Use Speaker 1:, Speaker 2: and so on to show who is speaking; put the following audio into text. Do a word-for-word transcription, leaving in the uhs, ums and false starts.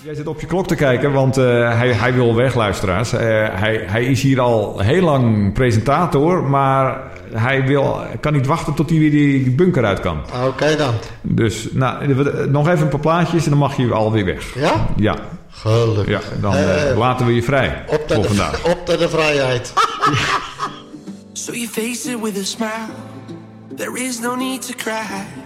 Speaker 1: Jij zit op je klok te kijken, want uh, hij, hij wil weg, luisteraars. Uh, hij, hij is hier al heel lang presentator, maar hij wil, kan niet wachten tot hij weer die bunker uit kan.
Speaker 2: Oké okay, dan.
Speaker 1: Dus nou, nog even een paar plaatjes en dan mag je alweer weg.
Speaker 2: Ja?
Speaker 1: Ja.
Speaker 2: Gelukkig.
Speaker 1: Ja, dan uh, uh, laten we je vrij
Speaker 2: op
Speaker 1: voor
Speaker 2: de,
Speaker 1: vandaag.
Speaker 2: Op de, de vrijheid.
Speaker 3: So you face it with a smile. There is no need to cry.